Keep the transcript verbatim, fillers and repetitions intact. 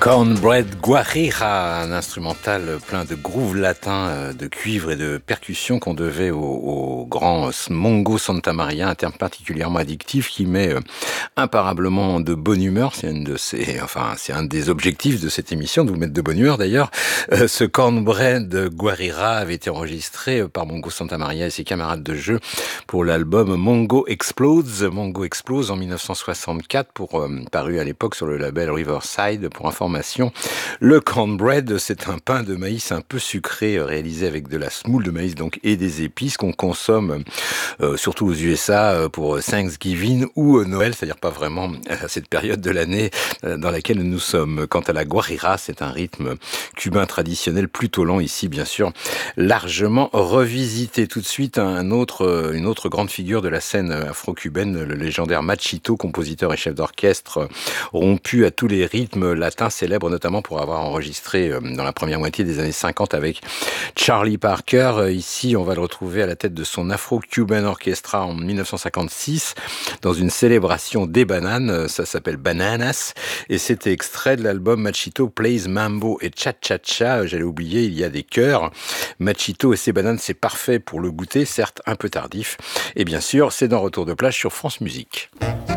Cornbread Guajira, un instrumental plein de grooves latins, de cuivre et de percussions qu'on devait au, au grand Mongo Santamaria, un terme particulièrement addictif qui met imparablement de bonne humeur. C'est une de ces, enfin, c'est un des objectifs de cette émission, de vous mettre de bonne humeur d'ailleurs. Euh, ce Cornbread Guajira avait été enregistré par Mongo Santamaria et ses camarades de jeu pour l'album Mongo Explodes. Mongo Explose en mille neuf cent soixante-quatre, pour, euh, paru à l'époque sur le label Riverside. Pour information, le cornbread, c'est un pain de maïs un peu sucré réalisé avec de la semoule de maïs donc et des épices qu'on consomme euh, surtout aux U S A pour Thanksgiving ou Noël, c'est-à-dire pas vraiment à cette période de l'année dans laquelle nous sommes. Quant à la guajira, c'est un rythme cubain traditionnel plutôt lent, ici bien sûr largement revisité. Tout de suite un autre, une autre grande figure de la scène afro-cubaine, le légendaire Machito, compositeur et chef d'orchestre rompu à tous les rythmes latins, célèbre notamment pour avoir enregistré dans la première moitié des années cinquante avec Charlie Parker. Ici, on va le retrouver à la tête de son Afro-Cuban Orchestra en mille neuf cent cinquante-six dans une célébration des bananes. Ça s'appelle Bananas et c'était extrait de l'album Machito Plays Mambo et Cha-Cha-Cha. J'allais oublier, il y a des chœurs. Machito et ses bananes, c'est parfait pour le goûter, certes un peu tardif. Et bien sûr, c'est dans Retour de plage sur France Musique.